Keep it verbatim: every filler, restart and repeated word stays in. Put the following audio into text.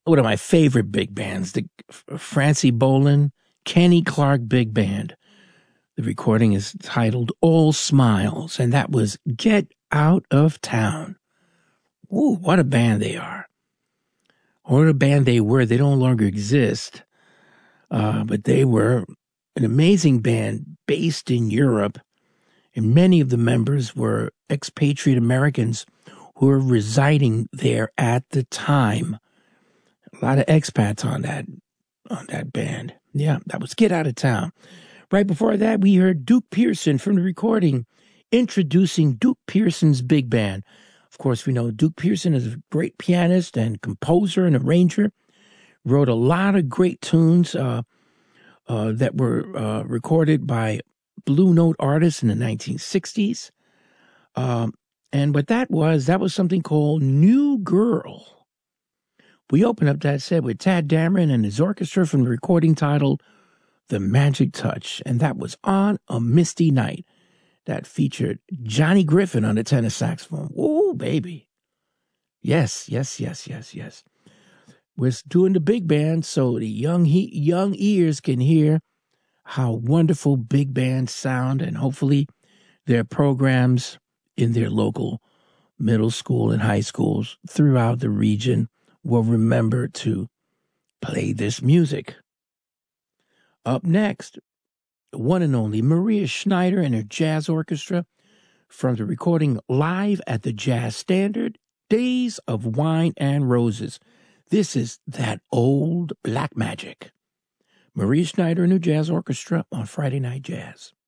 one of my favorite big bands, the Francie Boland, Kenny Clark Big Band. The recording is titled All Smiles, and that was Get Out of Town. Ooh, what a band they are. What a band they were. They no longer exist, uh, but they were an amazing band based in Europe, and many of the members were expatriate Americans who were residing there at the time. A lot of expats on that on that band. Yeah, that was Get Out of Town. Right before that, we heard Duke Pearson from the recording introducing Duke Pearson's Big Band. Of course, we know Duke Pearson is a great pianist and composer and arranger. Wrote a lot of great tunes uh, uh, that were uh, recorded by Blue Note artists in the nineteen sixties. Um, and what that was, that was something called New Girl. We opened up that set with Tadd Dameron and his orchestra from the recording titled The Magic Touch, and that was On a Misty Night. That featured Johnny Griffin on the tenor saxophone. Oh, baby. Yes, yes, yes, yes, yes. We're doing the big band so the young he, young ears can hear how wonderful big bands sound, and hopefully their programs in their local middle school and high schools throughout the region will remember to play this music. Up next, the one and only Maria Schneider and her jazz orchestra from the recording Live at the Jazz Standard, Days of Wine and Roses. This is That Old Black Magic. Maria Schneider and her jazz orchestra on Friday Night Jazz.